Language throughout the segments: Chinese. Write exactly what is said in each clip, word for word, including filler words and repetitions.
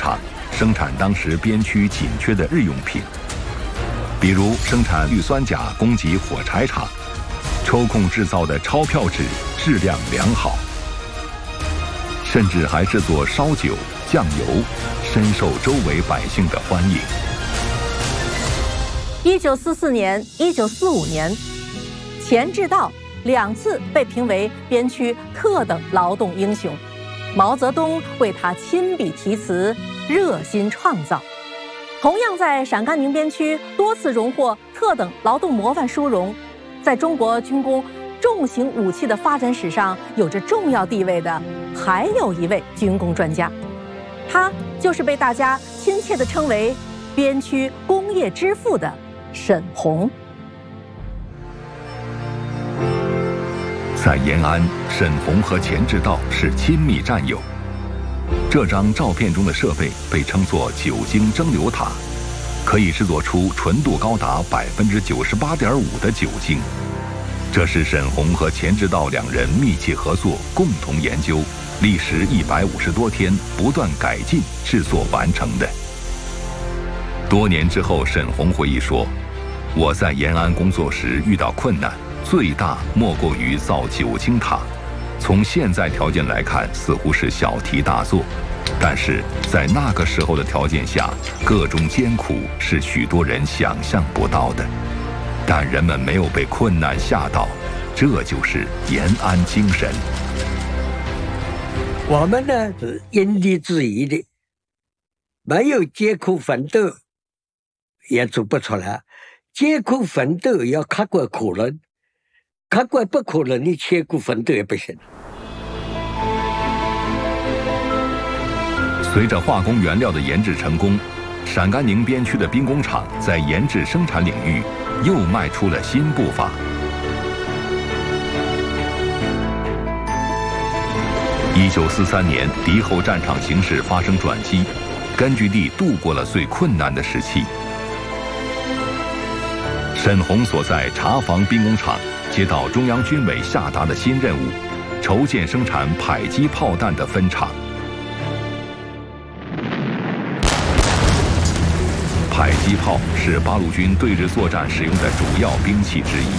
厂生产当时边区紧缺的日用品，比如生产氯酸钾供给火柴厂，抽空制造的钞票纸质量良好，甚至还制作烧酒、酱油，深受周围百姓的欢迎。 一九四四年、一九四五年，钱志道两次被评为边区特等劳动英雄，毛泽东为他亲笔题词，热心创造。同样在陕甘宁边区多次荣获特等劳动模范殊荣，在中国军工重型武器的发展史上有着重要地位的，还有一位军工专家，他就是被大家亲切地称为边区工业之父的沈鸿。 在延安，沈鸿和钱志道是亲密战友。这张照片中的设备被称作酒精蒸馏塔，可以制作出纯度高达百分之九十八点五的酒精。这是沈鸿和钱志道两人密切合作，共同研究，历时一百五十多天，不断改进制作完成的。多年之后，沈鸿回忆说：“我在延安工作时遇到困难，最大莫过于造酒精塔。从现在条件来看，似乎是小题大做，但是在那个时候的条件下，各种艰苦是许多人想象不到的。但人们没有被困难吓倒，这就是延安精神。” 我们呢是因地制宜的，没有艰苦奋斗也做不出来。艰苦奋斗要克过苦难，克过不可能，你艰苦奋斗也不行。 随着化工原料的研制成功，陕甘宁边区的兵工厂在研制生产领域又迈出了新步伐。一九四三年，敌后战场形势发生转机，根据地度过了最困难的时期。沈鸿所在茶房兵工厂接到中央军委下达的新任务，筹建生产迫击炮弹的分厂。迫击炮是八路军对日作战使用的主要兵器之一，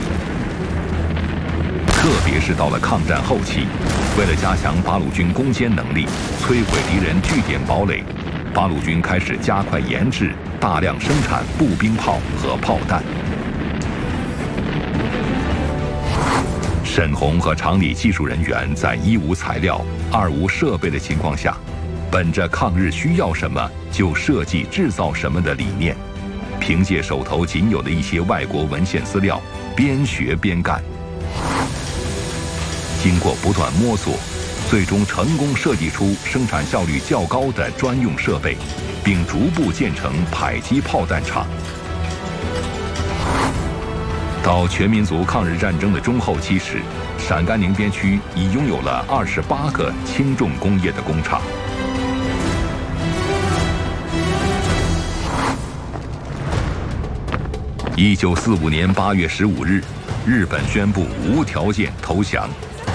特别是到了抗战后期，为了加强八路军攻坚能力，摧毁敌人据点堡垒，八路军开始加快研制，大量生产步兵炮和炮弹。沈鸿和厂里技术人员在一无材料、二无设备的情况下，本着抗日需要什么就设计制造什么的理念，凭借手头仅有的一些外国文献资料，边学边干。经过不断摸索，最终成功设计出生产效率较高的专用设备，并逐步建成迫击炮弹厂。到全民族抗日战争的中后期时，陕甘宁边区已拥有了二十八个轻重工业的工厂。一九四五年八月十五日，日本宣布无条件投降。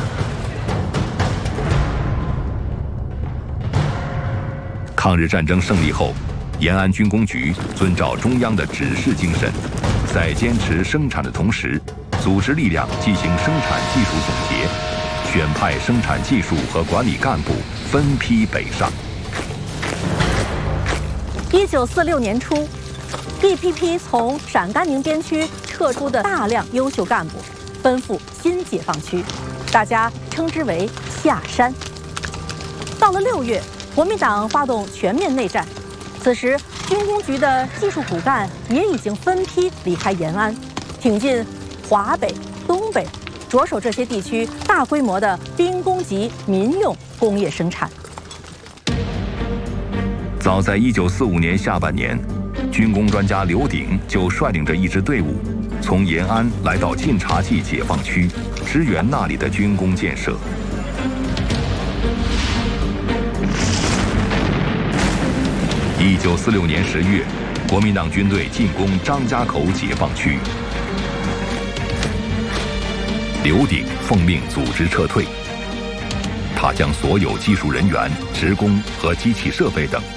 抗日战争胜利后，延安军工局遵照中央的指示精神，在坚持生产的同时，组织力量进行生产技术总结，选派生产技术和管理干部分批北上。 一九四六年初，一批批从陕甘宁边区撤出的大量优秀干部奔赴新解放区，大家称之为下山。到了六月，国民党发动全面内战，此时军工局的技术骨干也已经分批离开延安，挺进华北、东北，着手这些地区大规模的兵工级民用工业生产。 早在一九四五年下半年，军工专家刘鼎就率领着一支队伍，从延安来到晋察冀解放区，支援那里的军工建设。一九四六年十月，国民党军队进攻张家口解放区，刘鼎奉命组织撤退。他将所有技术人员、职工和机器设备等